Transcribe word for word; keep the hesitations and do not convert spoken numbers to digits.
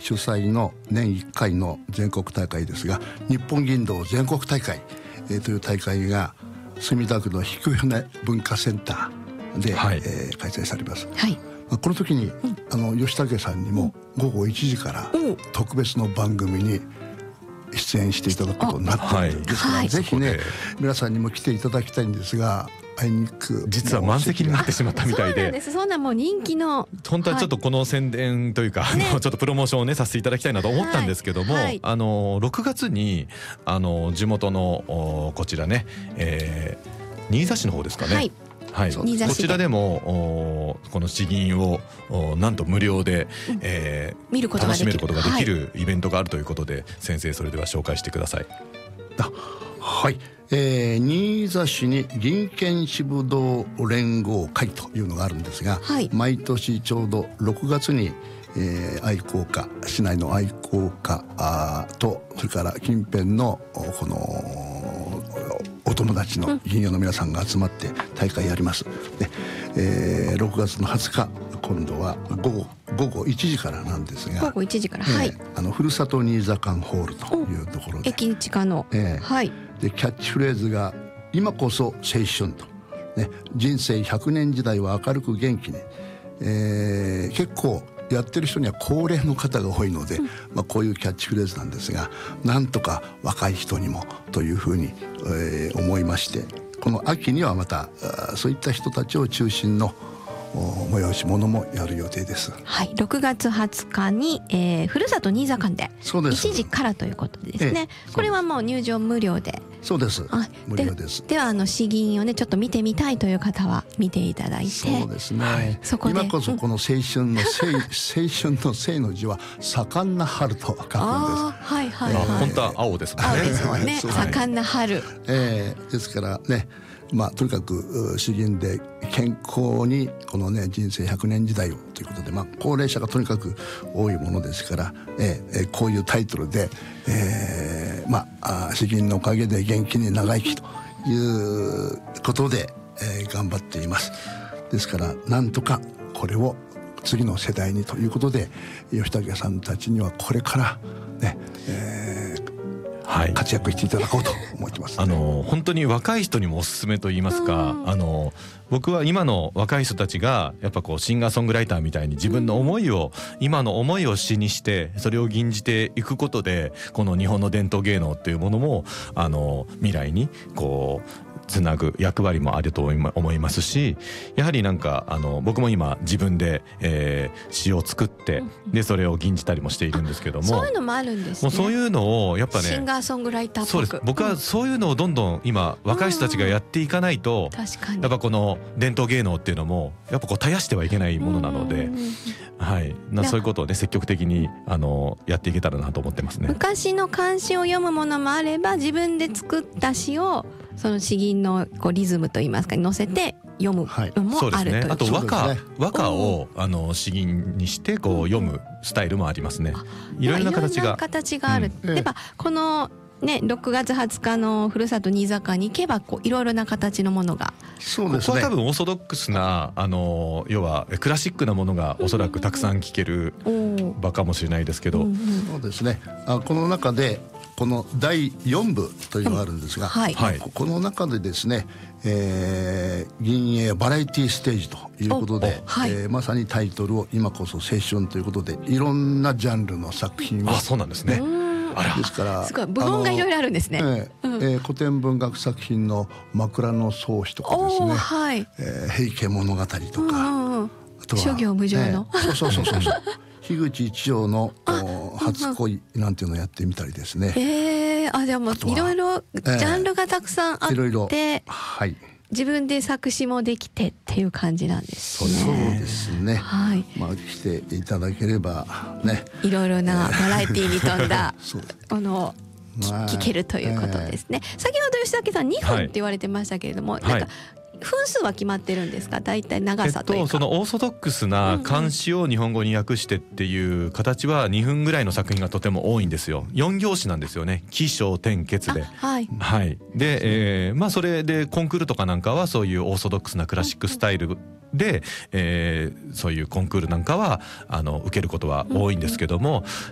主催の年いっかいの全国大会ですが、日本銀道全国大会、えー、という大会が墨田区のひく船文化センターで、はい、えー、開催されます。はい、まあ、この時に、うん、あの吉武さんにもごごいちじから特別の番組に出演していただくことになっているんですから、はい、ぜひね皆さんにも来ていただきたいんですが、あいにく実は満席になってしまったみたいで、そうなんです。そんなもう人気の本当はちょっとこの宣伝というか、はい、あのちょっとプロモーションをねさせていただきたいなと思ったんですけども、はいはい、あのろくがつにあの地元のこちらね、えー、新座市の方ですかね、はいはい、こちらでもこの詩吟をなんと無料で、うん、えー、見ることができる楽しめることができるイベントがあるということで、はい、先生それでは紹介してください。 あ、はい、えー、新座市に銀剣支部道連合会というのがあるんですが、はい、毎年ちょうどろくがつに、えー、愛好家、市内の愛好家あとそれから近辺のこのお友達の銀友の皆さんが集まって大会やります。で、えー、ろくがつのはつか今度は午後、午後いちじからなんですが、 午後いちじから、えー、はい、 あのふるさと新座館ホールというところで駅地下の、 えーはい、 でキャッチフレーズが今こそ青春と、ね、人生ひゃくねん時代は明るく元気に、えー、結構やってる人には高齢の方が多いので、うん、まあ、こういうキャッチフレーズなんですが、なんとか若い人にもというふうに、えー、思いまして、この秋にはまたそういった人たちを中心の催し物もやる予定です。 はい、ろくがつはつかに、えー、ふるさと新座館でいちじからということですね。ええ、これはもう入場無料で。 そうです。無料です。 で、ではあの詩吟をねちょっと見てみたいという方は見ていただいて。 そうですね。はい、そこで今こそこの青春の青、うん、青春の青の字は盛んな春と書くんです。あ、 はいはいはい。 本当は青ですもんね。 青ですもんね。盛んな春。 えー、ですからね。まあ、とにかく詩吟で健康にこのね人生ひゃくねん時代をということで、まあ、高齢者がとにかく多いものですから、えー、こういうタイトルで、えー、まあ詩吟のおかげで元気に長生きということで、えー、頑張っています。ですからなんとかこれを次の世代にということで、吉武さんたちにはこれからね、えーはい、活躍していただこうと思ってます、ね、 あの本当に若い人にもおすすめと言いますか、あの僕は今の若い人たちがやっぱこうシンガーソングライターみたいに自分の思いを、今の思いを詩にしてそれを吟じていくことで、この日本の伝統芸能っていうものもあの未来にこうつなぐ役割もあると思いますし、やはりなんかあの僕も今自分で、えー、詩を作ってでそれを吟じたりもしているんですけども、 そういうのもあるんですね。 もうそういうのをやっぱね、 シンガーソングライターっぽく、 そうです。僕はそういうのをどんどん今若い人たちがやっていかないと、 確かにやっぱこの伝統芸能っていうのもやっぱこう絶やしてはいけないものなので、はい、なそういうことをね積極的にあのやっていけたらなと思ってますね。 昔の漢詩を読むものもあれば、自分で作った詩をその詩吟のこうリズムといいますかに乗せて読むのもあるという、はい、 あと和歌、和歌をあの詩吟にしてこう読むスタイルもありますね。いろいろな形が、いろんな形がある、うん、やっぱこのね、ろくがつはつかのふるさと新座館に行けばこういろいろな形のものが、 そうですね、 ここは多分オーソドックスなあの要はクラシックなものがおそらくたくさん聴ける場かもしれないですけど、 うんうん、そうですね。あこの中でこのだいよんぶというのがあるんですが、はい、この中でですね、えー、銀英バラエティステージということで、はい、えー、まさにタイトルを今こそ青春ということでいろんなジャンルの作品を、 あ、そうなんですね。あら、 ですからすごい部門がいろいろあるんですね。 えーうん、えー、古典文学作品の枕草子とかですね、はい、えー、平家物語とか、うんうんうん、あとは諸行無常の、 えー、そうそうそうそう樋口一葉の初恋なんていうのをやってみたりですね。 えー、あ、でもいろいろジャンルがたくさんあって、えー、いろいろ、はい、自分で作詞もできてっていう感じなんですね。 そうですね、はい、まあ、来ていただければね、 いろいろなバラエティーに富んだこの聞けるということですね。先ほど吉武さんにふんって言われてましたけれども、はい、なんか分数は決まってるんですか？だいたい長さというか、 えっと、そのオーソドックスな漢詩を日本語に訳してっていう形はにふんぐらいの作品がとても多いんですよ。よん行詞なんですよね。起承転結で、はい、はい、で、えー、まあそれでコンクールとかなんかはそういうオーソドックスなクラシックスタイルで、えー、そういうコンクールなんかはあの受けることは多いんですけども、